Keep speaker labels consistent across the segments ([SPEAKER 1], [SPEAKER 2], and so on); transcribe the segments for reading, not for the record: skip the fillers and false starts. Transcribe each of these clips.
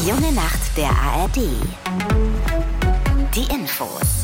[SPEAKER 1] Die junge Nacht der ARD. Die Infos.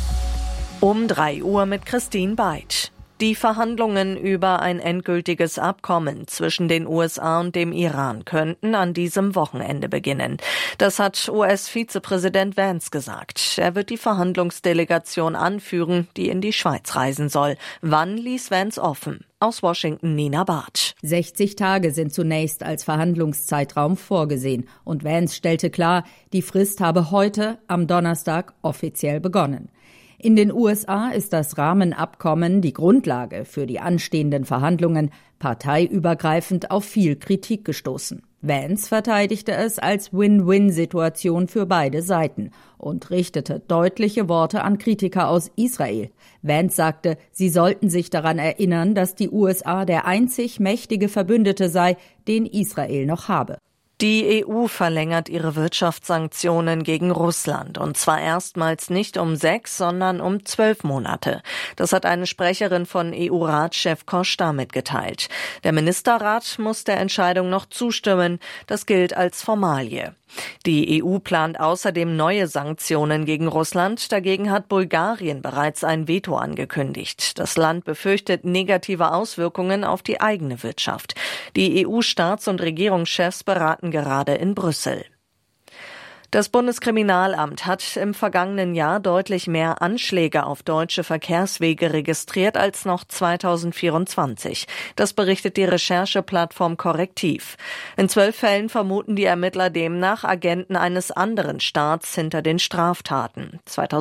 [SPEAKER 2] Um 3 Uhr mit Christine Beitsch. Die Verhandlungen über ein endgültiges Abkommen zwischen den USA und dem Iran könnten an diesem Wochenende beginnen. Das hat US-Vizepräsident Vance gesagt. Er wird die Verhandlungsdelegation anführen, die in die Schweiz reisen soll. Wann ließ Vance offen? Aus Washington Nina Bartsch.
[SPEAKER 3] 60 Tage sind zunächst als Verhandlungszeitraum vorgesehen. Und Vance stellte klar, die Frist habe heute, am Donnerstag, offiziell begonnen. In den USA ist das Rahmenabkommen die Grundlage für die anstehenden Verhandlungen, parteiübergreifend auf viel Kritik gestoßen. Vance verteidigte es als Win-Win-Situation für beide Seiten und richtete deutliche Worte an Kritiker aus Israel. Vance sagte, sie sollten sich daran erinnern, dass die USA der einzig mächtige Verbündete sei, den Israel noch habe.
[SPEAKER 2] Die EU verlängert ihre Wirtschaftssanktionen gegen Russland, und zwar erstmals nicht um 6, sondern um 12 Monate. Das hat eine Sprecherin von EU-Ratschef Costa mitgeteilt. Der Ministerrat muss der Entscheidung noch zustimmen. Das gilt als Formalie. Die EU plant außerdem neue Sanktionen gegen Russland. Dagegen hat Bulgarien bereits ein Veto angekündigt. Das Land befürchtet negative Auswirkungen auf die eigene Wirtschaft. Die EU-Staats- und Regierungschefs beraten gerade in Brüssel. Das Bundeskriminalamt hat im vergangenen Jahr deutlich mehr Anschläge auf deutsche Verkehrswege registriert als noch 2024. Das berichtet die Rechercheplattform Correctiv. In 12 Fällen vermuten die Ermittler demnach Agenten eines anderen Staats hinter den Straftaten.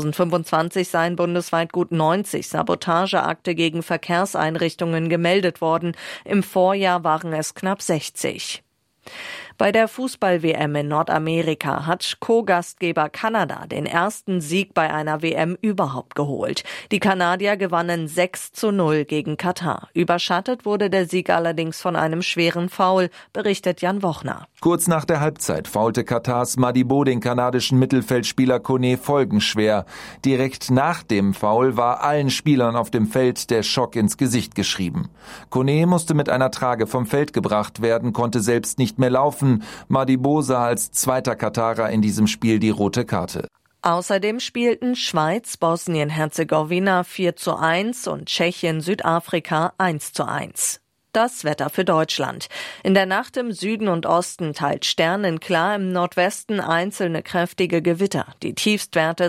[SPEAKER 2] 2025 seien bundesweit gut 90 Sabotageakte gegen Verkehrseinrichtungen gemeldet worden. Im Vorjahr waren es knapp 60. Bei der Fußball-WM in Nordamerika hat Co-Gastgeber Kanada den ersten Sieg bei einer WM überhaupt geholt. Die Kanadier gewannen 6:0 gegen Katar. Überschattet wurde der Sieg allerdings von einem schweren Foul, berichtet Jan Wochner.
[SPEAKER 4] Kurz nach der Halbzeit faulte Katars Madibo den kanadischen Mittelfeldspieler Kone folgenschwer. Direkt nach dem Foul war allen Spielern auf dem Feld der Schock ins Gesicht geschrieben. Kone musste mit einer Trage vom Feld gebracht werden, konnte selbst nicht mehr laufen. Madibo sah als zweiter Katarer in diesem Spiel die rote Karte.
[SPEAKER 2] Außerdem spielten Schweiz, Bosnien-Herzegowina 4:1 und Tschechien, Südafrika 1:1. Das Wetter für Deutschland. In der Nacht im Süden und Osten teils sternenklar, im Nordwesten einzelne kräftige Gewitter. Die Tiefstwerte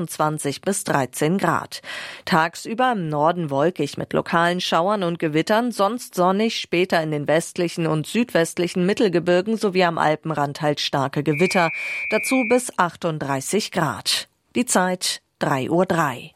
[SPEAKER 2] 22 bis 13 Grad. Tagsüber im Norden wolkig mit lokalen Schauern und Gewittern, sonst sonnig, später in den westlichen und südwestlichen Mittelgebirgen sowie am Alpenrand teils starke Gewitter. Dazu bis 38 Grad. Die Zeit 3:03 Uhr.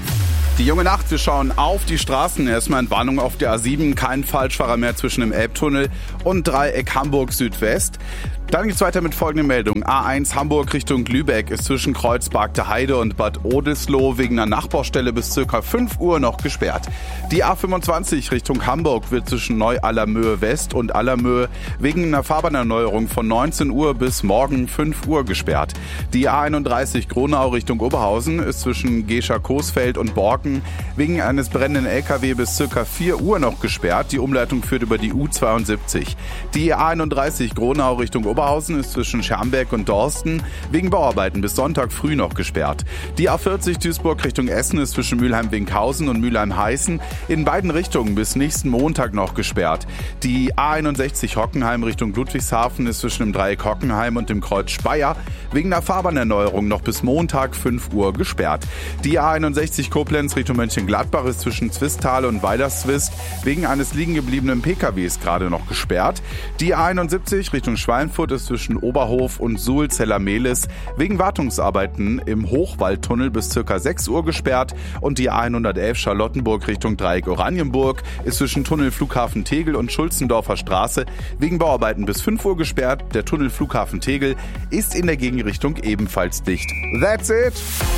[SPEAKER 5] Die junge Nacht, wir schauen auf die Straßen. Erstmal in Warnung auf der A7, kein Falschfahrer mehr zwischen dem Elbtunnel und Dreieck Hamburg Südwest. Dann geht's weiter mit folgenden Meldungen. A1 Hamburg Richtung Lübeck ist zwischen Kreuzbergte Heide und Bad Oldesloe wegen einer Nachbaustelle bis ca. 5 Uhr noch gesperrt. Die A25 Richtung Hamburg wird zwischen Neu-Allermöhe West und Allermöhe wegen einer Fahrbahnerneuerung von 19 Uhr bis morgen 5 Uhr gesperrt. Die A31 Gronau Richtung Oberhausen ist zwischen Gescher-Coesfeld und Borken wegen eines brennenden LKW bis ca. 4 Uhr noch gesperrt. Die Umleitung führt über die U72. Die A31 Gronau Richtung Oberhausen ist zwischen Schermbeck und Dorsten wegen Bauarbeiten bis Sonntag früh noch gesperrt. Die A40 Duisburg Richtung Essen ist zwischen Mülheim-Winkhausen und Mülheim-Heißen in beiden Richtungen bis nächsten Montag noch gesperrt. Die A61 Hockenheim Richtung Ludwigshafen ist zwischen dem Dreieck Hockenheim und dem Kreuz Speyer wegen einer Fahrbahnerneuerung noch bis Montag 5 Uhr gesperrt. Die A61 Koblenz Richtung Mönchengladbach ist zwischen Zwistal und Weilerswist wegen eines liegen gebliebenen PKWs gerade noch gesperrt. Die A71 Richtung Schweinfurt ist zwischen Oberhof und Suhl-Zellermehlis wegen Wartungsarbeiten im Hochwaldtunnel bis ca. 6 Uhr gesperrt und die A111 Charlottenburg Richtung Dreieck Oranienburg ist zwischen Tunnel Flughafen Tegel und Schulzendorfer Straße wegen Bauarbeiten bis 5 Uhr gesperrt. Der Tunnel Flughafen Tegel ist in der Gegenrichtung ebenfalls dicht. That's it!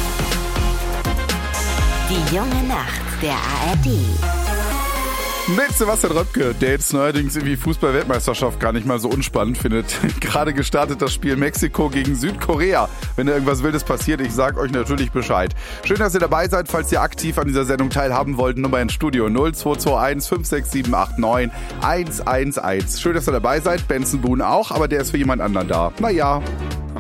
[SPEAKER 1] Die junge Nacht der ARD.
[SPEAKER 5] Mit Sebastian Röpke, der jetzt neuerdings irgendwie Fußball-Weltmeisterschaft gar nicht mal so unspannend findet. Gerade gestartet das Spiel Mexiko gegen Südkorea. Wenn da irgendwas Wildes passiert, ich sag euch natürlich Bescheid. Schön, dass ihr dabei seid. Falls ihr aktiv an dieser Sendung teilhaben wollt, Nummer ins Studio 0221 56789 111. Schön, dass ihr dabei seid. Benson Boone auch, aber der ist für jemand anderen da. Naja,